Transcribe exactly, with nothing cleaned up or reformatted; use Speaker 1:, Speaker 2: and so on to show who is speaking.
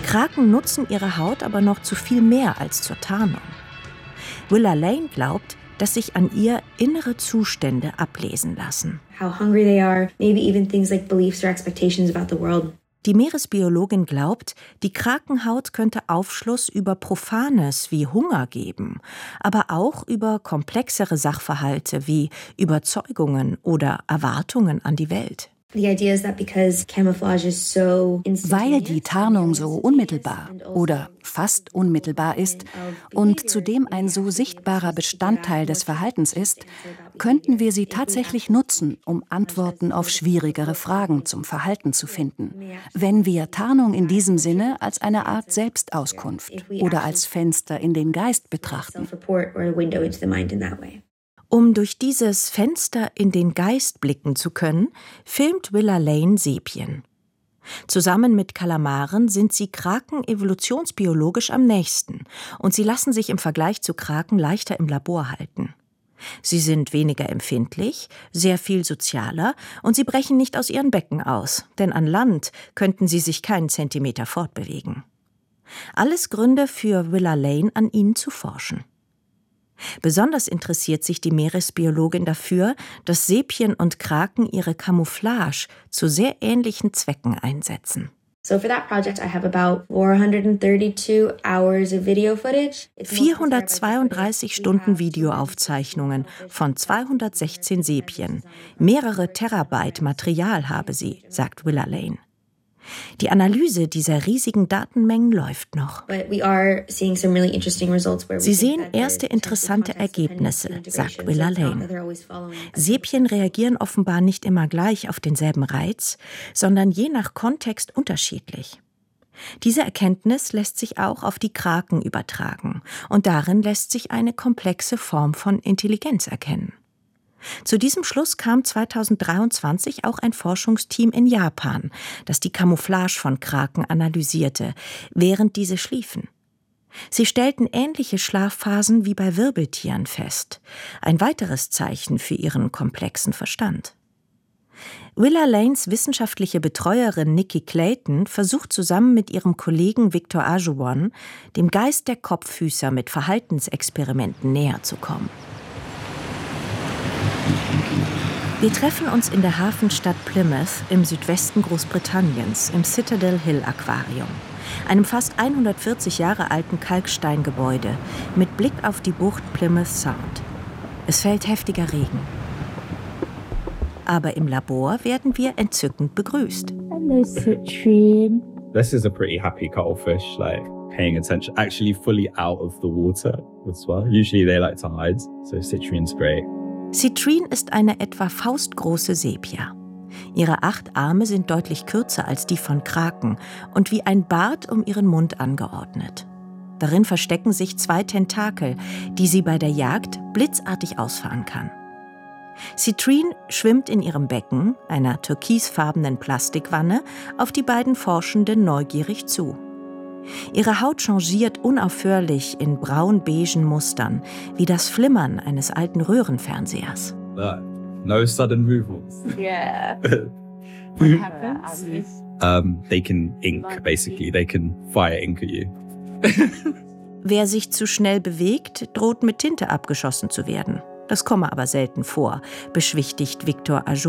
Speaker 1: Kraken nutzen ihre Haut aber noch zu viel mehr als zur Tarnung. Willa Lane glaubt, dass sich an ihr innere Zustände ablesen lassen.
Speaker 2: How hungry they are, maybe even things like beliefs or expectations about the world.
Speaker 1: Die Meeresbiologin glaubt, die Krakenhaut könnte Aufschluss über Profanes wie Hunger geben, aber auch über komplexere Sachverhalte wie Überzeugungen oder Erwartungen an die Welt.
Speaker 3: Weil die Tarnung so unmittelbar oder fast unmittelbar ist und zudem ein so sichtbarer Bestandteil des Verhaltens ist, könnten wir sie tatsächlich nutzen, um Antworten auf schwierigere Fragen zum Verhalten zu finden, wenn wir Tarnung in diesem Sinne als eine Art Selbstauskunft oder als Fenster in den Geist betrachten.
Speaker 1: Um durch dieses Fenster in den Geist blicken zu können, filmt Willa Lane Sepien. Zusammen mit Kalamaren sind sie Kraken evolutionsbiologisch am nächsten und sie lassen sich im Vergleich zu Kraken leichter im Labor halten. Sie sind weniger empfindlich, sehr viel sozialer und sie brechen nicht aus ihren Becken aus, denn an Land könnten sie sich keinen Zentimeter fortbewegen. Alles Gründe für Willa Lane, an ihnen zu forschen. Besonders interessiert sich die Meeresbiologin dafür, dass Sepien und Kraken ihre Camouflage zu sehr ähnlichen Zwecken einsetzen.
Speaker 2: So for that project I have about four hundred thirty-two hours of video footage.
Speaker 1: vierhundertzweiunddreißig Stunden Videoaufzeichnungen von zweihundertsechzehn Sepien. Mehrere Terabyte Material habe sie, sagt Willa Lane. Die Analyse dieser riesigen Datenmengen läuft noch. Sie sehen erste interessante Ergebnisse, sagt Willa Lane. Sepien reagieren offenbar nicht immer gleich auf denselben Reiz, sondern je nach Kontext unterschiedlich. Diese Erkenntnis lässt sich auch auf die Kraken übertragen und darin lässt sich eine komplexe Form von Intelligenz erkennen. Zu diesem Schluss kam zweitausenddreiundzwanzig auch ein Forschungsteam in Japan, das die Camouflage von Kraken analysierte, während diese schliefen. Sie stellten ähnliche Schlafphasen wie bei Wirbeltieren fest, ein weiteres Zeichen für ihren komplexen Verstand. Willa Lanes wissenschaftliche Betreuerin Nikki Clayton versucht zusammen mit ihrem Kollegen Victor Ajowan, dem Geist der Kopffüßer mit Verhaltensexperimenten näher zu kommen. Wir treffen uns in der Hafenstadt Plymouth im Südwesten Großbritanniens im Citadel Hill Aquarium, einem fast hundertvierzig Jahre alten Kalksteingebäude mit Blick auf die Bucht Plymouth Sound. Es fällt heftiger Regen. Aber im Labor werden wir entzückend begrüßt.
Speaker 4: Hello, Citrine.
Speaker 5: This is a pretty happy cuttlefish, like paying attention, actually fully out of the water as well. Usually they like to hide, so Citrine's great.
Speaker 1: Citrine ist eine etwa faustgroße Sepia. Ihre acht Arme sind deutlich kürzer als die von Kraken und wie ein Bart um ihren Mund angeordnet. Darin verstecken sich zwei Tentakel, die sie bei der Jagd blitzartig ausfahren kann. Citrine schwimmt in ihrem Becken, einer türkisfarbenen Plastikwanne, auf die beiden Forschenden neugierig zu. Ihre Haut changiert unaufhörlich in braun-beigen Mustern, wie das Flimmern eines alten Röhrenfernsehers.
Speaker 5: No sudden movements.
Speaker 4: Yeah. What happens?
Speaker 5: Um, they can ink, basically. They can fire ink at you.
Speaker 1: Wer sich zu schnell bewegt, droht mit Tinte abgeschossen zu werden. Das komme aber selten vor, beschwichtigt Victor Ajowan.